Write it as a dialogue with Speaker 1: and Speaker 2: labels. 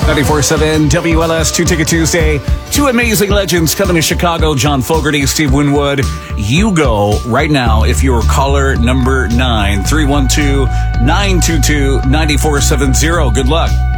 Speaker 1: 94.7 WLS 2-Ticket Tuesday. Two amazing legends coming to Chicago. John Fogerty, Steve Winwood. You go right now if you're caller number 9. 312-922-9470. Good luck.